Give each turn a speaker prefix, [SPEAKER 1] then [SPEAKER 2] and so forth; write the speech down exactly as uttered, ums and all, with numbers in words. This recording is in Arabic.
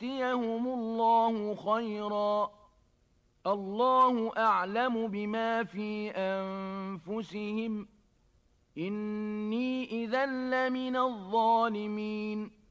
[SPEAKER 1] يؤتيهم الله خيرا. الله أعلم بما في أنفسهم، إني إذا لمن الظالمين.